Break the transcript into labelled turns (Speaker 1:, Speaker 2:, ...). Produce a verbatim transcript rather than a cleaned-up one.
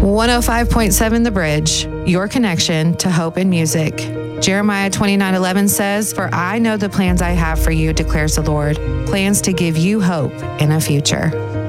Speaker 1: one oh five point seven The Bridge, your connection to hope and music. Jeremiah twenty-nine eleven says, "For I know the plans I have for you, declares the Lord, plans to give you hope in a future."